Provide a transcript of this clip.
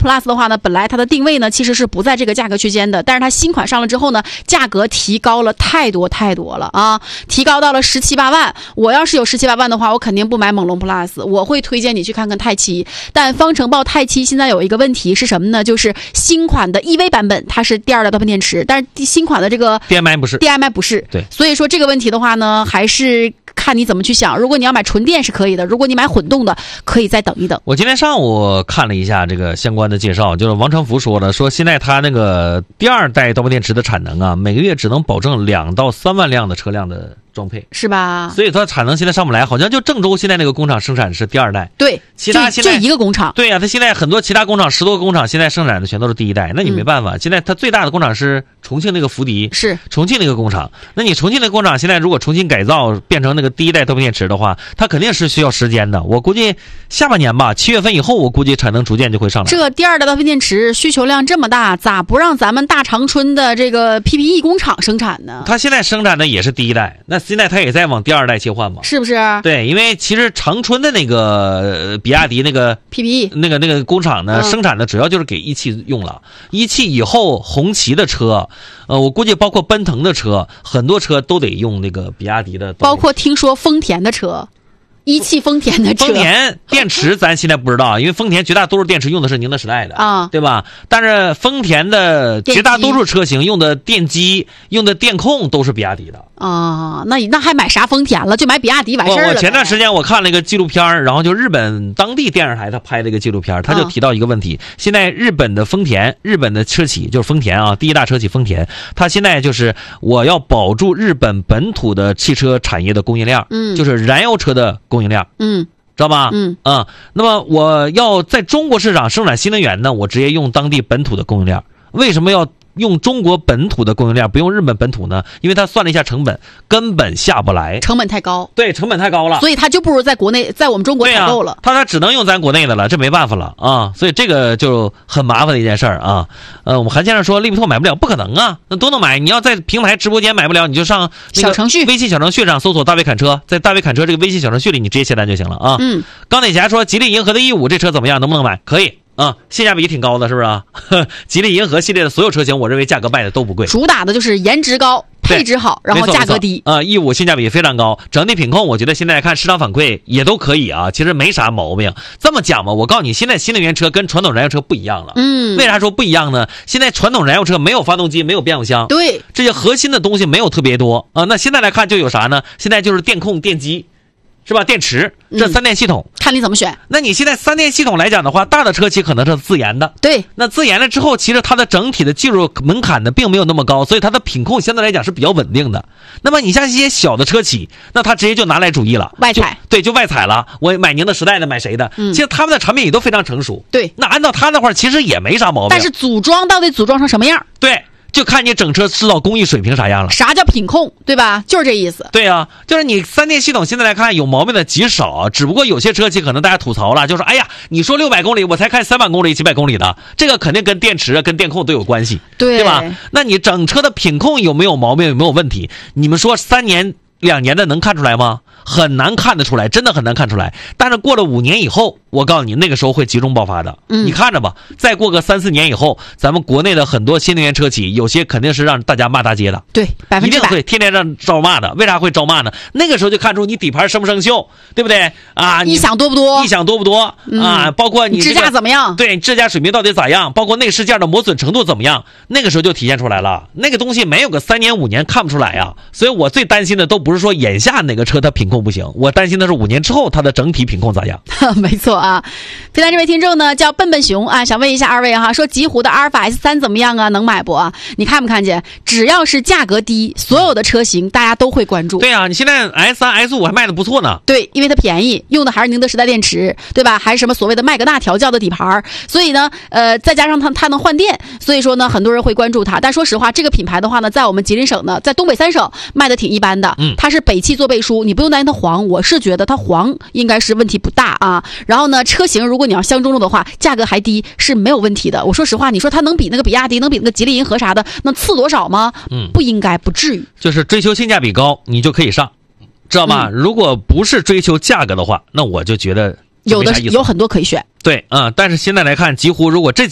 Plus 的话呢，本来它的定位呢其实是不在这个价格区间的，但是它新款上了之后呢，价格提高了太多了啊，提高到了17、18万。我要是有17、18万的话，我肯定不买猛龙 Plus， 我会推荐你去看看太七。但方程豹太七现在有一个问题是什么呢？就是新款的 EV 版本它是第2代刀片电池，但是新款的这个 DMI 不是 DMI 不是， 对， 所以说这个问题的话呢，还是看你怎么去想。如果你要买纯电是可以的，如果你买混动的，可以再等一等。 我今天上午看了一下这个相关的介绍，就是王长福说的，说现在他那个第2代刀片电池的产能啊，每个月只能保证2到3万辆的车辆的装配， 是吧？ 所以它产能现在上不来，好像就郑州现在那个工厂生产是第2代， 对， 其他现在就一个工厂。 对呀，它现在很多其他工厂10多个工厂现在生产的全都是第1代，那你没办法，现在它最大的工厂是重庆那个福迪， 是重庆那个工厂，那你重庆那个工厂现在如果重新改造变成那个第1代刀片电池的话，它肯定是需要时间的，我估计下半年吧，7月份以后我估计产能逐渐就会上来。 这第2代刀片电池需求量这么大，咋不让咱们大长春的这个 PPE 工厂生产呢？ 它现在生产的也是第1代，那现在它也在往第2代切换嘛， 是不是？ 对，因为其实长春的那个比亚迪那个 PPE 那个工厂呢，生产的主要就是给一汽用了，一汽以后红旗的车，我估计包括奔腾的车，很多车都得用那个比亚迪的， 包括听说丰田的车。一汽丰田的车， 丰田电池咱现在不知道，因为丰田绝大多数电池用的是宁德时代的啊， 对吧？但是丰田的绝大多数车型用的电机、用的电控都是比亚迪的啊。那还买啥丰田了？就买比亚迪完事儿了。 我前段时间我看了一个纪录片，然后就日本当地电视台他拍了一个纪录片，他就提到一个问题：现在日本的丰田，日本的车企就是丰田啊，第1大车企丰田，他现在就是我要保住日本本土的汽车产业的供应量，就是燃油车的供应量，知道吧？那么我要在中国市场生产新能源呢，我直接用当地本土的供应量。为什么要用中国本土的供应量，不用日本本土呢？因为他算了一下成本，根本下不来， 成本太高。 对，成本太高了， 所以他就不如在国内，在我们中国采购了。 他只能用咱国内的了，这没办法了啊！所以这个就很麻烦的一件事儿啊。我们韩先生说利比特买不了，不可能啊，那都能买。你要在平台直播间买不了，你就上小程序、 微信小程序上搜索大卫侃车，在大卫侃车这个微信小程序里，你直接下单就行了啊。钢铁侠说吉利银河的E5这车怎么样？能不能买？可以。性价比挺高的，是不是啊？吉利银河系列的所有车型，我认为价格卖的都不贵， 主打的就是颜值高、配置好，然后价格低 E5性价比非常高，整体品控我觉得现在看市场反馈也都可以啊，其实没啥毛病。这么讲吧，我告诉你，现在新能源车跟传统燃油车不一样了。为啥说不一样呢？现在传统燃油车没有发动机，没有变速箱， 对， 这些核心的东西没有特别多啊。那现在来看就有啥呢？现在就是电控、电机。是吧？电池这3电系统， 看你怎么选。 那你现在3电系统来讲的话，大的车企可能是自研的， 对。 那自研了之后，其实它的整体的技术门槛呢并没有那么高，所以它的品控相对来讲是比较稳定的。那么你像一些小的车企，那它直接就拿来主义了， 外采， 对，就外采了。我买宁德时代的，买谁的？其实他们的产品也都非常成熟。 对， 那按照他那块其实也没啥毛病。 但是组装到底组装成什么样？ 对。就看你整车制造工艺水平啥样了。 啥叫品控，对吧？就是这意思。 对啊，就是你3电系统现在来看有毛病的极少，只不过有些车企可能大家吐槽了，就是哎呀，你说600公里，我才开300公里、700公里的，这个肯定跟电池、跟电控都有关系，对吧？那你整车的品控有没有毛病，有没有问题？你们说3年、2年的能看出来吗？很难看得出来，真的很难看出来。但是过了5年以后，我告诉你，那个时候会集中爆发的。你看着吧，再过个3、4年以后，咱们国内的很多新能源车企，有些肯定是让大家骂大街的。 对，100% 一定会天天让招骂的。为啥会招骂呢？那个时候就看出你底盘生不生锈，对不对啊？ 异响多不多？ 异响多不多啊？包括你支架怎么样？ 对，支架水平到底咋样？包括内饰件的磨损程度怎么样？那个时候就体现出来了。那个东西没有个3年5年看不出来呀。所以我最担心的都不是说眼下哪个车它品控不行，我担心的是5年之后它的整体品控咋样。 没错啊。非常这位听众呢叫笨笨熊啊，想问一下二位哈，说极狐的阿尔法 S3 怎么样啊？能买不啊？你看不看见？只要是价格低，所有的车型大家都会关注。 对啊，你现在 S3、S5 还卖的不错呢。 对，因为它便宜，用的还是宁德时代电池，对吧？还是什么所谓的麦格纳调教的底盘，所以呢，再加上它能换电，所以说呢，很多人会关注它。但说实话，这个品牌的话呢，在我们吉林省呢，在东北3省卖的挺一般的。它是北汽做背书，你不用担心它黄，我是觉得它黄应该是问题不大啊。然后呢，车型如果你要相中了的话，价格还低是没有问题的。我说实话，你说它能比那个比亚迪，能比那个吉利银河啥的，能次多少吗？不应该，不至于。 就是追求性价比高，你就可以上，知道吗？如果不是追求价格的话，那我就觉得有很多可以选。 对，但是现在来看，极狐如果这